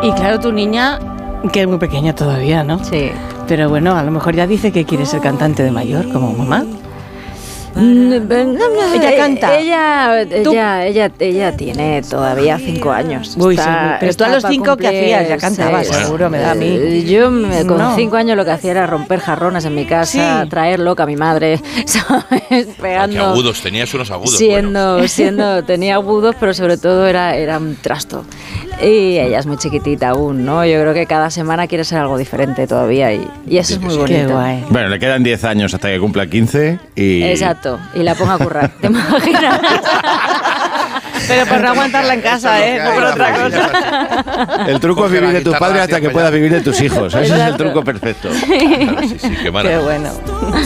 Y claro, tu niña, que es muy pequeña todavía, ¿no? Sí. Pero bueno, a lo mejor ya dice que quiere ser cantante de mayor, como mamá. Ella canta. Ella tiene todavía 5 años. Uy, sí, pero tú a los 5 ¿qué hacías? Ya cantabas, seguro, me da a mí. Yo con 5 años lo que hacía era romper jarrones en mi casa, traer loca a mi madre, ¿sabes? Pegando. ¿Qué agudos? Tenías unos agudos. Tenía agudos, pero sobre todo era un trasto. Y ella es muy chiquitita aún, ¿no? Yo creo que cada semana quiere ser algo diferente todavía y eso es muy bonito. Qué guay. Bueno, le quedan 10 años hasta que cumpla 15 y... Exacto, y la ponga a currar, ¿te imaginas? Pero por no aguantarla en casa, no por otra cosa. El truco es vivir de tus padres hasta que puedas vivir de tus hijos. Ese es el truco perfecto. Claro, sí, qué maravilla. Qué bueno.